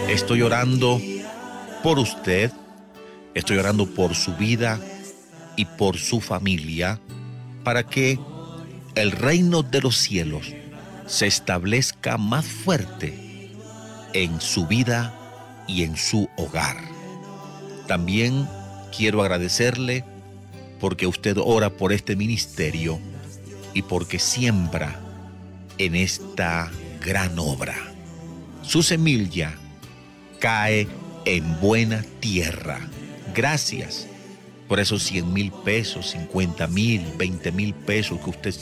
Estoy orando por usted, estoy orando por su vida y por su familia, para que el reino de los cielos se establezca más fuerte en su vida y en su hogar. También quiero agradecerle porque usted ora por este ministerio y porque siembra en esta gran obra. Su semilla cae en buena tierra. Gracias por esos 100,000 pesos, 50,000, 20,000 pesos que usted